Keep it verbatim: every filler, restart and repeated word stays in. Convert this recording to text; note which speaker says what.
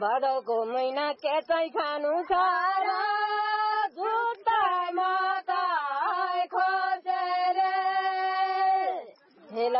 Speaker 1: भदौको महिना के चाहिँ खानु छ र जुत्ता मकै खोजेर